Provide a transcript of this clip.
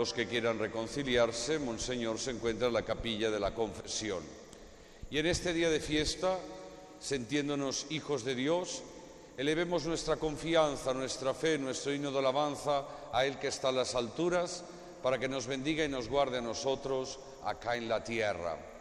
los que quieran reconciliarse, Monseñor se encuentra en la capilla de la confesión. Y en este día de fiesta, sintiéndonos hijos de Dios, elevemos nuestra confianza, nuestra fe, nuestro himno de alabanza a Él que está en las alturas, para que nos bendiga y nos guarde a nosotros acá en la tierra.